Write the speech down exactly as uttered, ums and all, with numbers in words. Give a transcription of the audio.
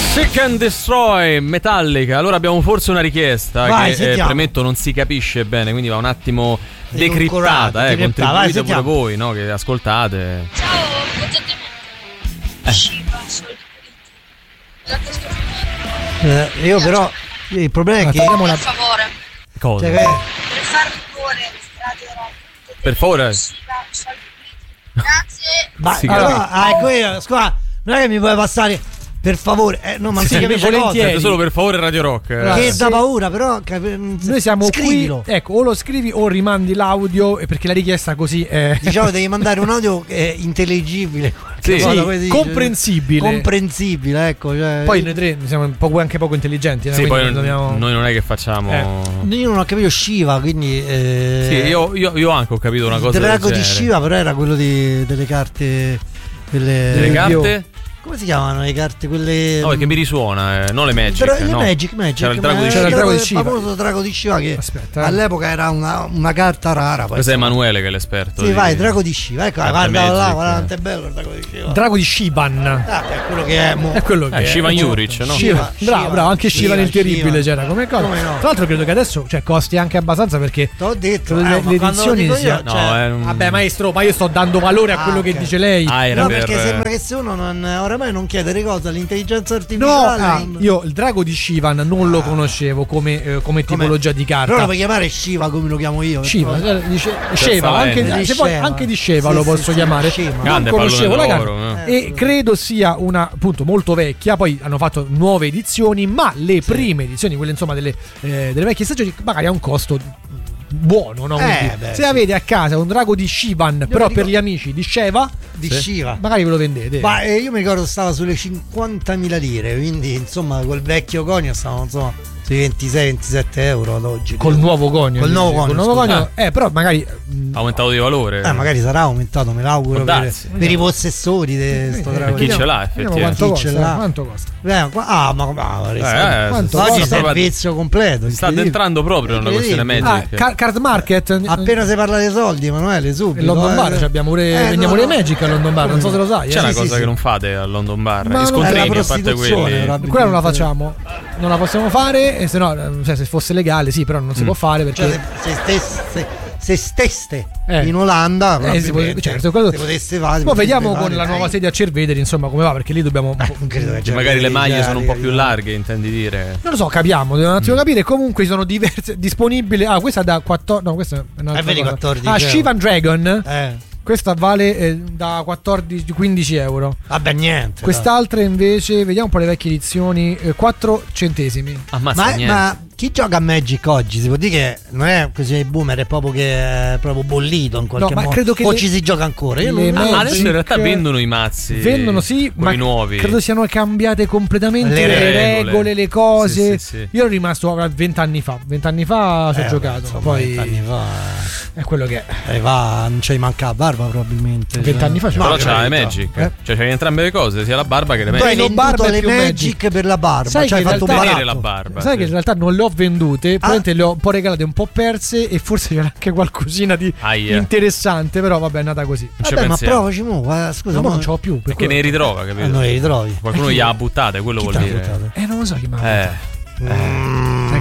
Seek and Destroy, Metallica. Allora abbiamo forse una richiesta. Vai, che eh, premetto non si capisce bene, quindi va un attimo decriptata, eh, contribuite pure voi, no, che ascoltate. Ciao, eh. eh, io però il problema è che per una... favore. Cosa? Cioè, per far rigore, per favore. Grazie. Ma allora, ah, ecco io, scusa, non è che mi puoi passare per favore, eh, no, ma si capisce cosa. Solo per favore Radio Rock. Eh. Che dà paura, però cap- noi siamo scrivilo. Qui, ecco, o lo scrivi o rimandi l'audio, perché la richiesta così è. Diciamo devi mandare un audio eh, intelligibile, sì, sì, comprensibile. Comprensibile, ecco. Cioè, poi noi tre siamo un po' anche poco intelligenti. Sì, poi non dobbiamo... noi non è che facciamo. Eh. Io non ho capito Shiva, quindi. Eh... Sì, io, io, io anche ho capito una cosa. Il drago di Shiva, però era quello di, delle carte. Delle, delle carte? Come si chiamano le carte quelle? No, perché mi risuona, eh, non le Magic. Dra- no. Magic, Magic. C'era il drago di Shiva. C'era il drago di Shiva. Il famoso drago di Shiva che Aspetta, eh. all'epoca era una, una carta rara. Questo è Emanuele che è l'esperto. Sì, di... vai, drago di Shiva. Ecco, guarda là, guarda quanto è bello il drago di Shiva. Drago di Shivan. Ah, è quello che è. Mo. È quello che eh, è. Shivan Juric, no? Shiva. Shiva. Bravo, bravo, anche Shivan il terribile c'era come cosa. Come no? Tra l'altro credo che adesso, cioè, costi anche abbastanza perché t'ho detto le, eh, le edizioni sia... no, cioè... è un... Vabbè, maestro, ma io sto dando valore a ah, quello okay. che dice lei. Ah, era no, per... perché sembra che se uno non, oramai non chiede cosa all'intelligenza No, artificiale. ah, non... io il drago di Shivan non lo conoscevo come, eh, come tipologia di carta. Però lo puoi chiamare Shiva come lo chiamo io. Shiva, perché... dice, Sheva, anche, di se vuoi, Sheva. anche di Sheva sì, lo sì, posso sì, chiamare. Sheva. Non Grande conoscevo la lavoro, carta eh. e credo sia una appunto molto vecchia. Poi hanno fatto nuove edizioni, ma le sì. prime edizioni, quelle insomma delle, eh, delle vecchie stagioni, magari ha un costo buono, no? Quindi, eh, beh, se sì. avete a casa un drago di Shivan, però dico... per gli amici di Sheva, di sì. Shiva, magari ve lo vendete. ma eh, io mi ricordo stava sulle cinquantamila lire, quindi insomma quel vecchio conio stava insomma sui ventisei ventisette euro ad oggi. Col nuovo conio. Col nuovo conio, col nuovo conio ah. eh, però magari ha aumentato di valore. Eh, magari sarà aumentato, me l'auguro per, per i possessori di sto drago. Chi ce l'ha effettivamente? Quanto Chi ce costa? l'ha? Quanto costa? Eh, qua- ah, ma, ma Eh, eh, eh, quanto oggi costa? servizio completo. Si sta addentrando proprio nella questione Incredibile. Magic. Ah, car- card market. Appena si parla dei soldi, Emanuele, subito. Il London eh. Bar, cioè abbiamo pure, Eh, vendiamo no, le no. Magic al London Bar, non so se lo sai. C'è eh. una sì, cosa sì, che sì. non fate al London Bar. Ma Gli no, scontrini, è la a parte prostituzione, quelli. però. Quella non la facciamo, non la possiamo fare, e se no, cioè, se fosse legale, sì, però non si Mm. può fare perché. Cioè, se, se, stesse, se, se steste Eh. in Olanda, Eh, si può- probabilmente, certo, quello- se potesse fare. Poi vediamo potrebbe con fare, la nuova dai. sede a Cerveteri, insomma, come va, perché lì dobbiamo. Non credo che Che magari le maglie sono un po' più larghe. larghe, intendi dire? Non lo so, capiamo, devo un attimo capire. Comunque sono diverse disponibili. Ah, questa da quattordici. No, questa è un'altra Eh, vedi, cosa. quattordici Ah, euro. Shivan Dragon. Eh, Questa vale eh, da quattordici quindici euro. vabbè, niente. Quest'altra invece, vediamo un po' le vecchie edizioni, eh, quattro centesimi. Ammazza, Ma, niente. ma chi gioca a Magic oggi? Si può dire che non è così boomer, è proprio che è proprio bollito in qualche No, ma modo. credo che o le- ci si gioca ancora? Io le non Magic- Ah, adesso in realtà vendono i mazzi. Vendono sì, ma quelli nuovi. credo siano cambiate completamente Le le, regole. regole, le cose. Sì, sì, sì. Io ero rimasto vent'anni fa. Vent'anni fa ci ho Eh, giocato. insomma, Poi vent'anni fa. è quello che è. Eh, va, non ci manca la barba probabilmente. Vent'anni fa ci ho Però giocato. c'ha le Magic. Eh. Cioè c'hai entrambe le cose, sia la barba che le Tu hai Magic. Meno venduto barba e le più Magic, Magic. per la barba. Sai Cioè, hai che in fatto un realtà- Tenere baratto. la barba. Sai sì. che in realtà non le ho vendute, probabilmente le ho un po' regalate, un po' perse, e forse c'era anche qualcosina di Aia. interessante, però vabbè, è andata così. Non ci Vabbè, ma pensiamo. provaci mo, guarda, scusa, No, ma mo- non ce l'ho più. Per Perché quello. ne ritrova, capito? Eh, non le ritrovi. Qualcuno Eh, chi- gli ha buttate, quello Chi vuol te l'ha dire. buttato? Eh, non lo so chi mi ha Eh. Mm.